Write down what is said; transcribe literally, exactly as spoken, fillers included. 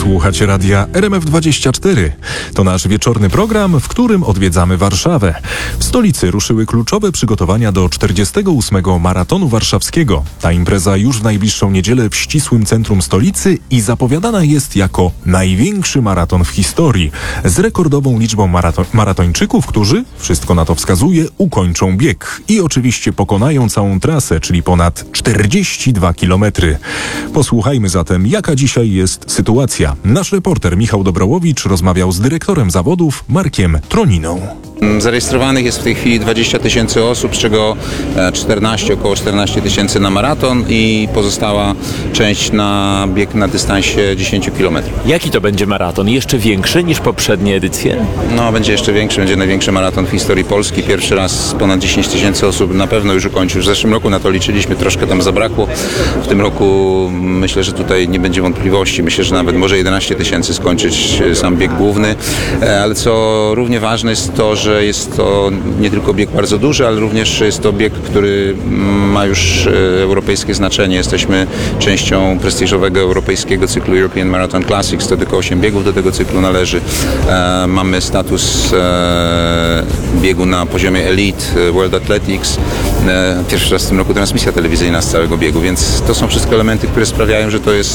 Słuchacie radia R M F dwadzieścia cztery. To nasz wieczorny program, w którym odwiedzamy Warszawę. W stolicy ruszyły kluczowe przygotowania do czterdziestego ósmego Maratonu Warszawskiego. Ta impreza już w najbliższą niedzielę w ścisłym centrum stolicy i zapowiadana jest jako największy maraton w historii, z rekordową liczbą marato- maratończyków, którzy, wszystko na to wskazuje, ukończą bieg i oczywiście pokonają całą trasę, czyli ponad czterdzieści dwa kilometry. Posłuchajmy zatem, jaka dzisiaj jest sytuacja. Nasz reporter Michał Dobrołowicz rozmawiał z dyrektorem zawodów Markiem Troniną. Zarejestrowanych jest w tej chwili dwadzieścia tysięcy osób, z czego czternaście, około czternaście tysięcy na maraton i pozostała część na bieg na dystansie dziesięć kilometrów. Jaki to będzie maraton? Jeszcze większy niż poprzednie edycje? No, będzie jeszcze większy, będzie największy maraton w historii Polski. Pierwszy raz ponad dziesięć tysięcy osób na pewno już ukończył. W zeszłym roku na to liczyliśmy, troszkę tam zabrakło. W tym roku myślę, że tutaj nie będzie wątpliwości. Myślę, że nawet może jedenaście tysięcy skończyć sam bieg główny. Ale co równie ważne jest to, że jest to nie tylko bieg bardzo duży, ale również jest to bieg, który ma już europejskie znaczenie. Jesteśmy częścią prestiżowego europejskiego cyklu European Marathon Classics. To tylko osiem biegów do tego cyklu należy. E, mamy status e, biegu na poziomie Elite World Athletics. E, pierwszy raz w tym roku transmisja telewizyjna z całego biegu, więc to są wszystko elementy, które sprawiają, że to jest